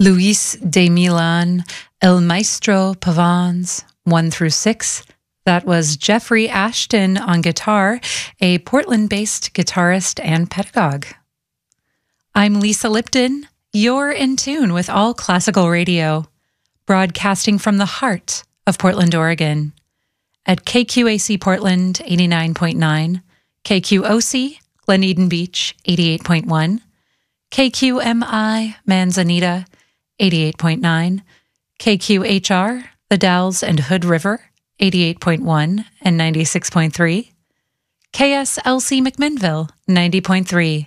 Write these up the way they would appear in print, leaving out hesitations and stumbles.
Luis de Milan, El Maestro Pavans, 1 through 6. That was Jeffrey Ashton on guitar, a Portland-based guitarist and pedagogue. I'm Lisa Lipton. You're in tune with All Classical Radio, broadcasting from the heart of Portland, Oregon, at KQAC Portland 89.9, KQOC Glen Beach 88.1, KQMI Manzanita 88.9, KQHR The Dalles and Hood River 88.1 and 96.3, KSLC McMinnville 90.3,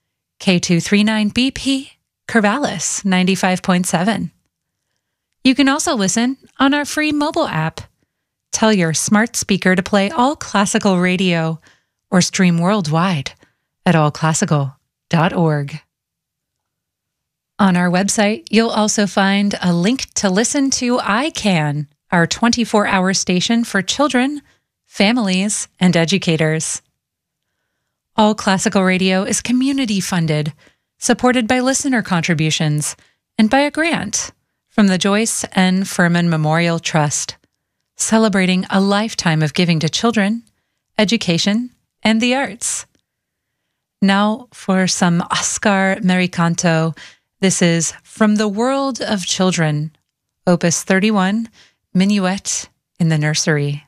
K239BP Corvallis 95.7. You can also listen on our free mobile app. Tell your smart speaker to play All Classical Radio or stream worldwide at allclassical.org. On our website, you'll also find a link to listen to iCan, our 24-hour station for children, families, and educators. All Classical Radio is community-funded, supported by listener contributions, and by a grant from the Joyce N. Furman Memorial Trust, celebrating a lifetime of giving to children, education, and the arts. Now for some Oscar Mericanto. This is From the World of Children, Opus 31, Minuet in the Nursery.